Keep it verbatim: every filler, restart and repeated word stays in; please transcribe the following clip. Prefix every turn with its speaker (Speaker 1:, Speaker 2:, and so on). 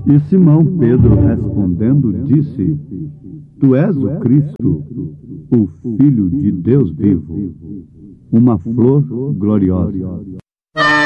Speaker 1: E Simão Pedro respondendo disse: Tu és o Cristo, o Filho de Deus vivo, uma flor gloriosa.